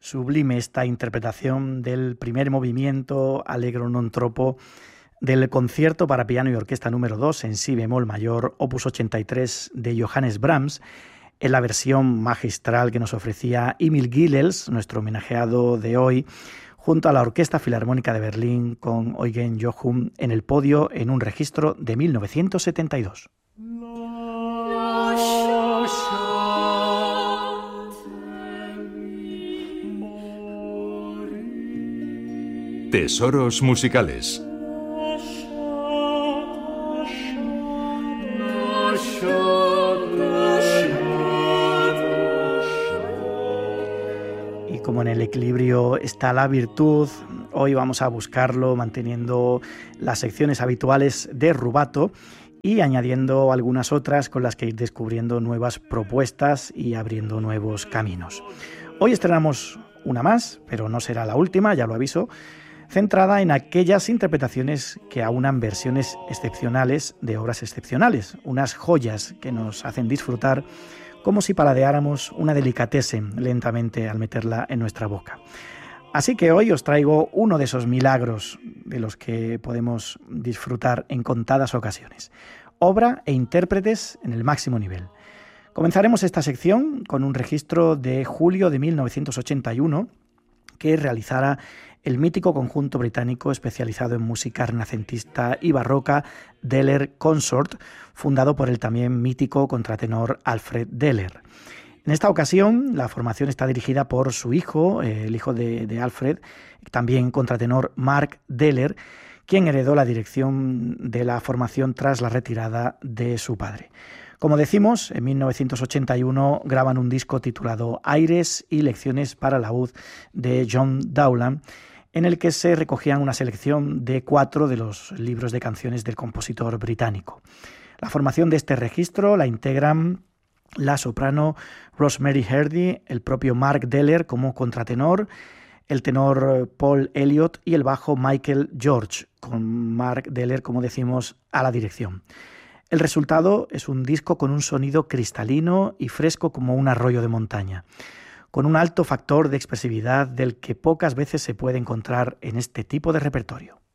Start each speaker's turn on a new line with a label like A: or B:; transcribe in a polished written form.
A: Sublime esta interpretación del primer movimiento Allegro non troppo del concierto para piano y orquesta número 2 en si bemol mayor, opus 83 de Johannes Brahms, en la versión magistral que nos ofrecía Emil Gilels, nuestro homenajeado de hoy, junto a la Orquesta Filarmónica de Berlín con Eugen Jochum en el podio en un registro de 1972.
B: Tesoros musicales.
A: Y como en el equilibrio está la virtud, hoy vamos a buscarlo manteniendo las secciones habituales de rubato y añadiendo algunas otras con las que ir descubriendo nuevas propuestas y abriendo nuevos caminos. Hoy estrenamos una más, pero no será la última, ya lo aviso, centrada en aquellas interpretaciones que aunan versiones excepcionales de obras excepcionales, unas joyas que nos hacen disfrutar como si paladeáramos una delicatessen lentamente al meterla en nuestra boca. Así que hoy os traigo uno de esos milagros de los que podemos disfrutar en contadas ocasiones. Obra e intérpretes en el máximo nivel. Comenzaremos esta sección con un registro de julio de 1981 que realizara el mítico conjunto británico especializado en música renacentista y barroca Deller Consort, fundado por el también mítico contratenor Alfred Deller. En esta ocasión, la formación está dirigida por su hijo, el hijo de Alfred, también contratenor Mark Deller, quien heredó la dirección de la formación tras la retirada de su padre. Como decimos, en 1981 graban un disco titulado Aires y lecciones para laúd de John Dowland, en el que se recogían una selección de 4 de los libros de canciones del compositor británico. La formación de este registro la integran la soprano Rosemary Hardy, el propio Mark Deller como contratenor, el tenor Paul Elliott y el bajo Michael George, con Mark Deller, como decimos, a la dirección. El resultado es un disco con un sonido cristalino y fresco como un arroyo de montaña, con un alto factor de expresividad del que pocas veces se puede encontrar en este tipo de repertorio.